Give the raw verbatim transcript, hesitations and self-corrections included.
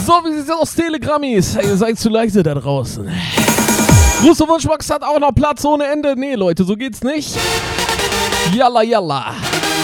So, wie sieht's aus, Telegrammis? Ihr seid zu leise da draußen. Gruß und Wunschbox hat auch noch Platz ohne Ende. Nee, Leute, so geht's nicht. Yalla, yalla.